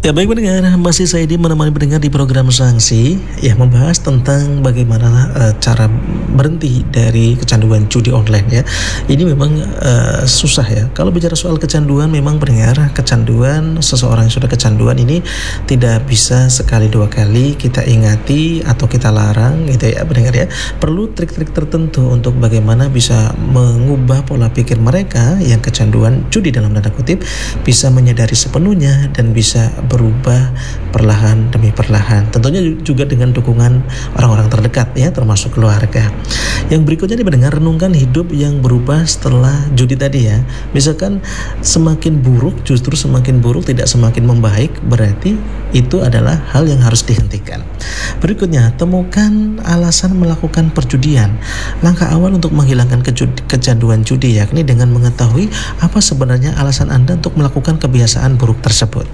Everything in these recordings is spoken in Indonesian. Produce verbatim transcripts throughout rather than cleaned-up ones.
Ya baik pendengar, masih saya di menemani pendengar di program Sanksi ya, membahas tentang bagaimana uh, cara berhenti dari kecanduan judi online ya. Ini memang uh, susah ya. Kalau bicara soal kecanduan, memang pendengar, kecanduan seseorang yang sudah kecanduan ini tidak bisa sekali dua kali kita ingati atau kita larang gitu ya pendengar ya. Perlu trik-trik tertentu untuk bagaimana bisa mengubah pola pikir mereka yang kecanduan judi dalam tanda kutip, bisa menyadari sepenuhnya dan bisa berubah perlahan demi perlahan. Tentunya juga dengan dukungan orang-orang terdekat ya, termasuk keluarga. Yang berikutnya nih mendengar, renungkan hidup yang berubah setelah judi tadi ya. Misalkan semakin buruk, justru semakin buruk, tidak semakin membaik, berarti itu adalah hal yang harus dihentikan. Berikutnya, temukan alasan melakukan perjudian. Langkah awal untuk menghilangkan kejudi, kecanduan judi yakni dengan mengetahui apa sebenarnya alasan Anda untuk melakukan kebiasaan buruk tersebut.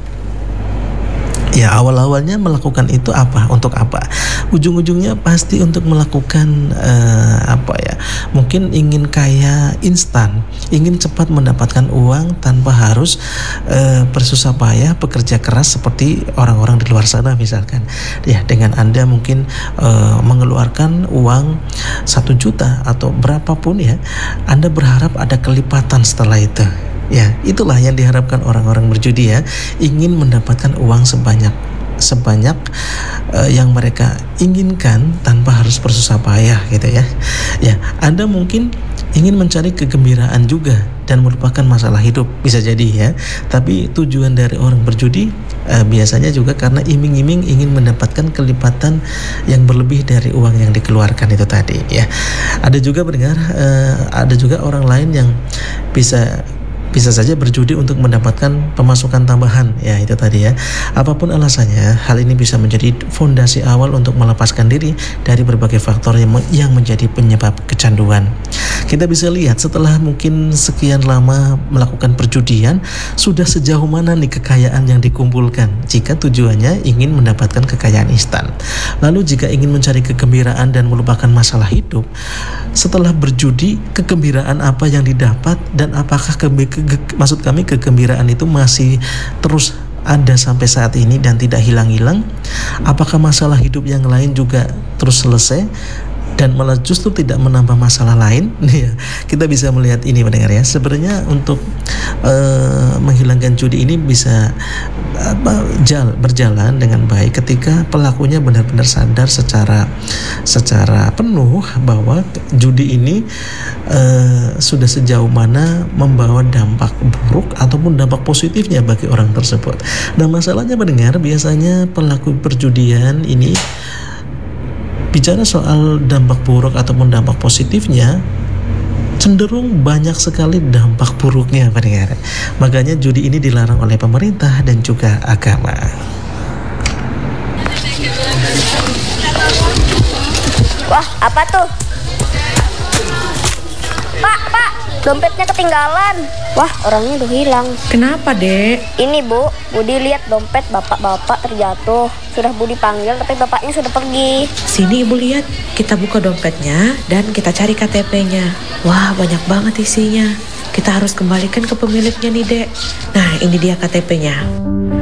Ya, awal-awalnya melakukan itu apa? Untuk apa? Ujung-ujungnya pasti untuk melakukan uh, apa ya? Mungkin ingin kaya instan, ingin cepat mendapatkan uang tanpa harus uh, bersusah payah bekerja keras seperti orang-orang di luar sana misalkan. Ya, dengan Anda mungkin uh, mengeluarkan uang satu juta atau berapapun ya, Anda berharap ada kelipatan setelah itu. Ya, itulah yang diharapkan orang-orang berjudi ya, ingin mendapatkan uang sebanyak sebanyak uh, yang mereka inginkan tanpa harus bersusah payah gitu ya. Ya, Anda mungkin ingin mencari kegembiraan juga dan melupakan masalah hidup, bisa jadi ya. Tapi tujuan dari orang berjudi uh, biasanya juga karena iming-iming ingin mendapatkan kelipatan yang berlebih dari uang yang dikeluarkan itu tadi ya. Ada juga pendengar, uh, ada juga orang lain yang bisa bisa saja berjudi untuk mendapatkan pemasukan tambahan ya, itu tadi ya. Apapun alasannya, hal ini bisa menjadi fondasi awal untuk melepaskan diri dari berbagai faktor yang, yang menjadi penyebab kecanduan. Kita bisa lihat setelah mungkin sekian lama melakukan perjudian, sudah sejauh mana nih kekayaan yang dikumpulkan jika tujuannya ingin mendapatkan kekayaan instan. Lalu jika ingin mencari kegembiraan dan melupakan masalah hidup, setelah berjudi, kegembiraan apa yang didapat dan apakah ke, ke, ke, maksud kami kegembiraan itu masih terus ada sampai saat ini dan tidak hilang-hilang? Apakah masalah hidup yang lain juga terus selesai dan malah justru tidak menambah masalah lain? Ya, kita bisa melihat ini mendengar ya. Sebenarnya untuk uh, menghilangkan judi ini bisa apa, jal, berjalan dengan baik ketika pelakunya benar-benar sadar secara secara penuh bahwa judi ini uh, sudah sejauh mana membawa dampak buruk ataupun dampak positifnya bagi orang tersebut. Nah, masalahnya mendengar, biasanya pelaku perjudian ini bicara soal dampak buruk ataupun dampak positifnya, cenderung banyak sekali dampak buruknya pendengar. Makanya judi ini dilarang oleh pemerintah dan juga agama. Wah, apa tuh? Pak, Pak, dompetnya ketinggalan. Wah, orangnya udah hilang. Kenapa, Dek? Ini, Bu, Budi lihat dompet bapak-bapak terjatuh. Sudah Budi panggil, tapi bapaknya sudah pergi. Sini Ibu lihat, kita buka dompetnya dan kita cari K T P-nya. Wah, banyak banget isinya. Kita harus kembalikan ke pemiliknya nih, Dek. Nah, ini dia K T P-nya.